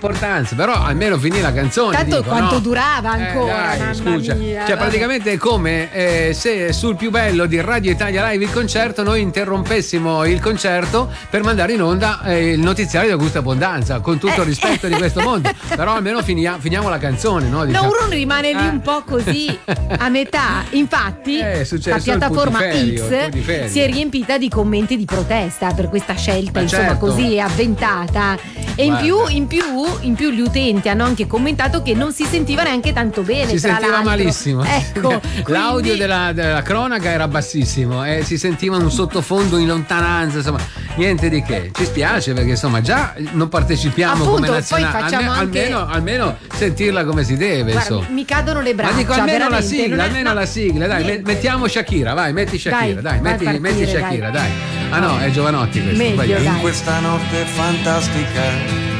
importanza, però almeno finì la canzone. Tanto dico, quanto no? durava ancora, Dai, mamma scusa. mia. Cioè praticamente è come se sul più bello di Radio Italia Live il concerto noi interrompessimo il concerto per mandare in onda il notiziario di Augusto Abbondanza, con tutto il rispetto di questo mondo, però almeno finiamo la canzone, no? Diciamo. No, uno rimane lì un po' così a metà. Infatti la piattaforma X si è riempita di commenti di protesta per questa scelta, insomma, così avventata. E in più gli utenti hanno anche commentato che non si sentiva neanche tanto bene. Si sentiva malissimo. Ecco, l'audio della cronaca era bassissimo e si sentiva un sottofondo in lontananza, insomma, niente di che. Ci spiace perché insomma già non partecipiamo. Appunto, come nazionale, poi facciamo almeno sentirla come si deve. Guarda, mi cadono le braccia. Ma dico almeno la sigla, la sigla, dai, mettiamo Shakira, vai, metti Shakira, metti Shakira, dai. Ah no, è Giovanotti questo. Meglio, in questa notte fantastica